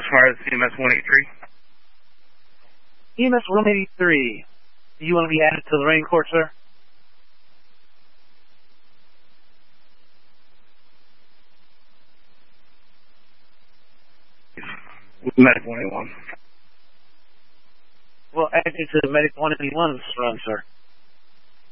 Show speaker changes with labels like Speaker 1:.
Speaker 1: far as EMS 183.
Speaker 2: EMS 183. Do you want to be added to the Lorraine Court, sir?
Speaker 1: With Medic 181.
Speaker 2: Well, add you to the Medic 181's run, sir.